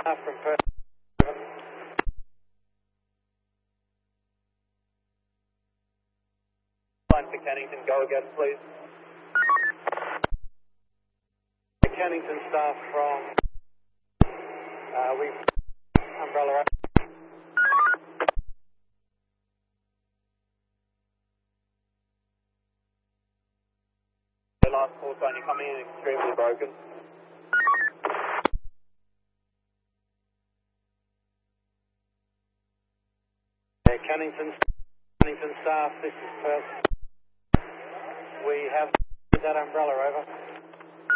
from Perth. Line for Cannington, go again, please. Cannington staff from Umbrella. The last call sign, you're coming in extremely broken. Cannington staff, this is Perth. We have that Umbrella, over.